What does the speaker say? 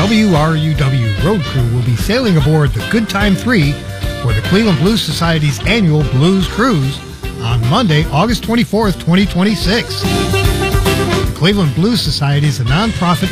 WRUW Road Crew will be sailing aboard the Good Time 3 for the Cleveland Blues Society's annual Blues Cruise on Monday, August 24th, 2026. The Cleveland Blues Society is a nonprofit